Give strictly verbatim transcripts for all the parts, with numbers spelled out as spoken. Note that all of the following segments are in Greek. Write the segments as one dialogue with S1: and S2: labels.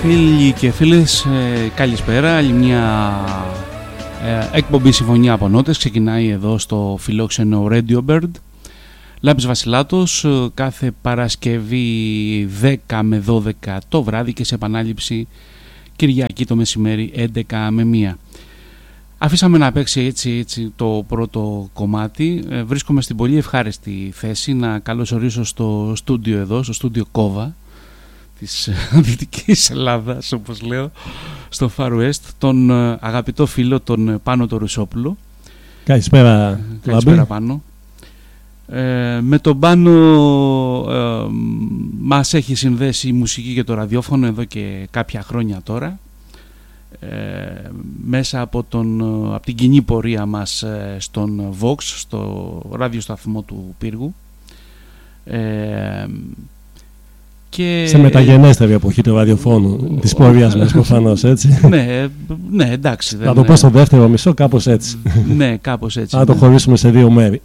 S1: Φίλοι και φίλες, ε, καλησπέρα. Άλλη μια ε, εκπομπή Συμφωνία από Νότες ξεκινάει εδώ στο φιλόξενο Radio Bird. Λάμπης Βασιλάτος, κάθε Παρασκευή δέκα με δώδεκα το βράδυ και σε επανάληψη Κυριακή το μεσημέρι έντεκα με μία. Αφήσαμε να παίξει έτσι, έτσι το πρώτο κομμάτι. ε, Βρίσκομαι στην πολύ ευχάριστη θέση να καλωσορίσω στο στούντιο εδώ, στο στούντιο Κόβα της Δυτικής Ελλάδας, όπως λέω, στο Far West, τον αγαπητό φίλο τον Πάνο το Ρουσόπουλο.
S2: Καλησπέρα,
S1: Καλησπέρα Πάνο. Ε, με τον Πάνο ε, μας έχει συνδέσει η μουσική και το ραδιόφωνο εδώ και κάποια χρόνια τώρα, ε, μέσα από, τον, από την κοινή πορεία μας ε, στον Vox, στο ραδιοσταθμό του Πύργου, ε, και... σε
S2: μεταγενέστερη εποχή του ραδιοφώνου της πορείας μας, προφανώς, έτσι.
S1: ναι, ναι, εντάξει.
S2: Θα το πω στο δεύτερο μισό, κάπως έτσι.
S1: Ναι, κάπως έτσι.
S2: Θα ναι. το χωρίσουμε σε δύο μέρη.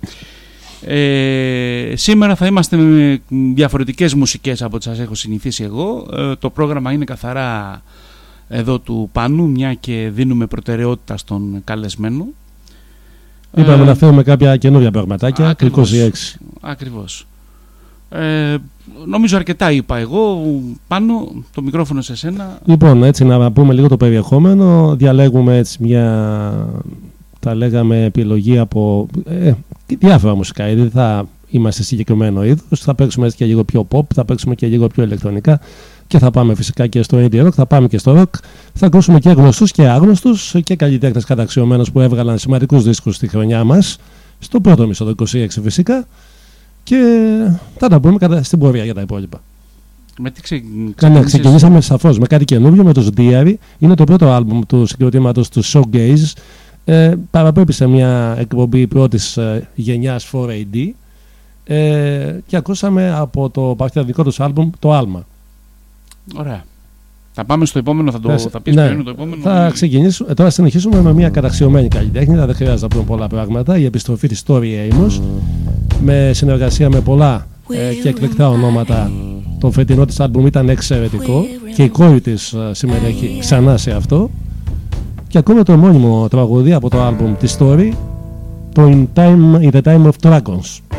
S1: Ε, σήμερα θα είμαστε με διαφορετικές μουσικές από ό,τι σας έχω συνηθίσει εγώ. Ε, το πρόγραμμα είναι καθαρά εδώ του Πάνου, μια και δίνουμε προτεραιότητα στον καλεσμένο.
S2: Είπαμε ε, να φέρουμε κάποια καινούργια πραγματάκια.
S1: Ακριβώς,
S2: είκοσι έξι.
S1: Ακριβώς. Ε, νομίζω αρκετά είπα εγώ. Πάνω το μικρόφωνο σε σένα.
S2: Λοιπόν, έτσι να πούμε λίγο το περιεχόμενο. Διαλέγουμε έτσι μια, τα λέγαμε, επιλογή από ε, διάφορα μουσικά είδη. Δεν θα είμαστε συγκεκριμένο είδος. Θα παίξουμε έτσι και λίγο πιο pop, θα παίξουμε και λίγο πιο ηλεκτρονικά και θα πάμε φυσικά και στο indie rock, θα πάμε και στο rock. Θα ακούσουμε και γνωστούς και άγνωστους και καλλιτέχνες καταξιωμένους που έβγαλαν σημαντικούς δίσκους στη χρονιά μας, στο πρώτο μισό το είκοσι έξι φυσικά. Και θα τα πούμε κατά στην πορεία για τα υπόλοιπα.
S1: Με τι ξε...
S2: ξεκινήσαμε? Ξεκινήσαμε σαφώς με κάτι καινούργιο, με το Diary. Είναι το πρώτο άλμπουμ του συγκροτήματος του Showgaze. Ε, παραπέμπει σε μια εκπομπή πρώτης ε, γενιάς φορ έι ντι ε, και ακούσαμε από το παχτιαδικό τους άλμπουμ το Alma.
S1: Ωραία. Θα πάμε στο επόμενο, θα, το,
S2: θα,
S1: θα πεις
S2: ναι,
S1: ποιο είναι το επόμενο.
S2: Θα ξεκινήσουμε, τώρα συνεχίσουμε με μια καταξιωμένη καλλιτέχνη, δεν χρειάζεται να πούμε πολλά πράγματα. Η επιστροφή της Tori Amos, με συνεργασία με πολλά ε, και εκλεκτά ονόματα. Το φετινό της άλμπουμ ήταν εξαιρετικό και η κόρη της ε, συμμετέχει ξανά σε αυτό. Και ακούμε το μόνιμο τραγούδι από το άλμπουμ της Tori, το In, Time, In the Time of Dragons.